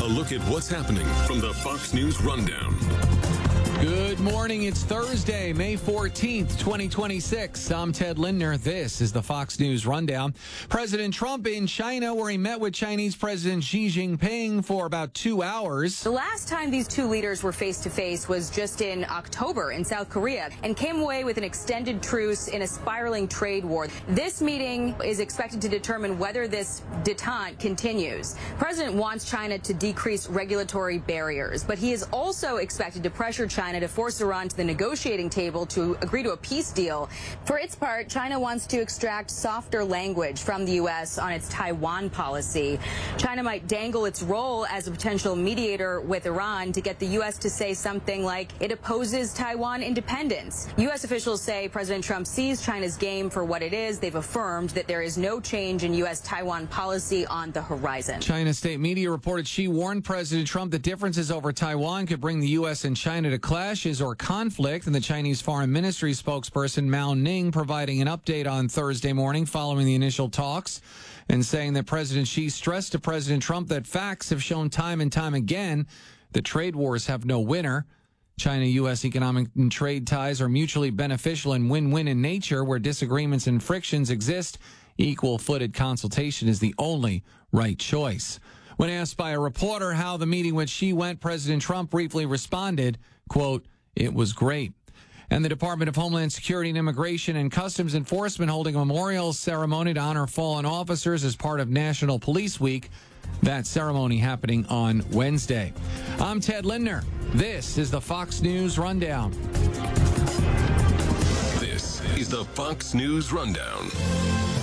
look at what's happening from the Fox News Rundown. Good morning. It's Thursday, May 14th, 2026. I'm Ted Lindner. This is the Fox News Rundown. President Trump in China, where he met with Chinese President Xi Jinping for about 2 hours. The last time these two leaders were face-to-face was just in October in South Korea and came away with an extended truce in a spiraling trade war. This meeting is expected to determine whether this detente continues. The president wants China to decrease regulatory barriers, but he is also expected to pressure China to force Iran to the negotiating table to agree to a peace deal. For its part, China wants to extract softer language from the U.S. on its Taiwan policy. China might dangle its role as a potential mediator with Iran to get the U.S. to say something like it opposes Taiwan independence. U.S. officials say President Trump sees China's game for what it is. They've affirmed that there is no change in U.S. Taiwan policy on the horizon. China state media reported Xi warned President Trump that differences over Taiwan could bring the U.S. and China to clashes or conflict, and the Chinese Foreign Ministry spokesperson Mao Ning providing an update on Thursday morning following the initial talks and saying that President Xi stressed to President Trump that facts have shown time and time again that trade wars have no winner. China-U.S. economic and trade ties are mutually beneficial and win-win in nature. Where disagreements and frictions exist, equal-footed consultation is the only right choice. When asked by a reporter how the meeting with Xi went, President Trump briefly responded, quote, "It was great." And the Department of Homeland Security and Immigration and Customs Enforcement holding a memorial ceremony to honor fallen officers as part of National Police Week. That ceremony happening on Wednesday. I'm Ted Lindner. This is the Fox News Rundown. This is the Fox News Rundown.